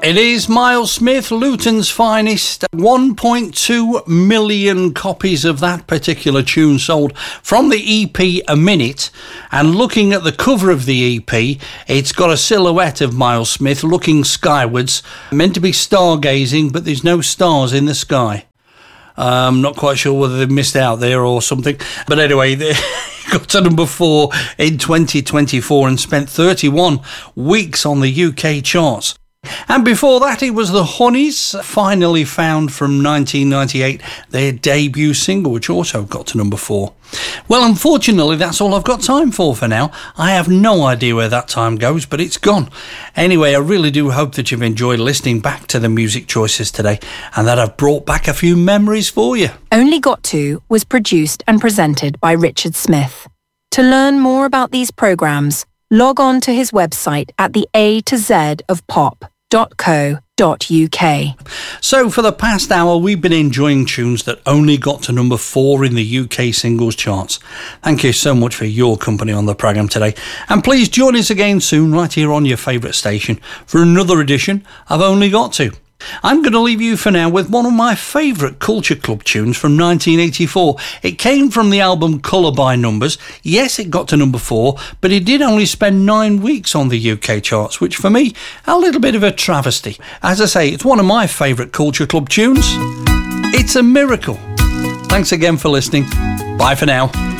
It is Miles Smith, Luton's finest. 1.2 million copies of that particular tune sold from the EP A Minute. And looking at the cover of the EP, it's got a silhouette of Miles Smith looking skywards, meant to be stargazing, but there's no stars in the sky. I'm not quite sure whether they've missed out there or something. But anyway, they got to number 4 in 2024 and spent 31 weeks on the UK charts. And before that, it was the Honeys, Finally Found from 1998, their debut single, which also got to number 4. Well, unfortunately, that's all I've got time for now. I have no idea where that time goes, but it's gone. Anyway, I really do hope that you've enjoyed listening back to the music choices today and that I've brought back a few memories for you. Only Got To was produced and presented by Richard Smith. To learn more about these programmes, log on to his website at the A to Z of pop.co.uk. So for the past hour, we've been enjoying tunes that only got to number 4 in the UK singles charts. Thank you so much for your company on the programme today. And please join us again soon right here on your favourite station for another edition of Only Got To. I'm going to leave you for now with one of my favourite Culture Club tunes from 1984. It came from the album Colour by Numbers. Yes, it got to number 4, but it did only spend 9 weeks on the UK charts, which for me, a little bit of a travesty. As I say, it's one of my favourite Culture Club tunes. It's a miracle. Thanks again for listening. Bye for now.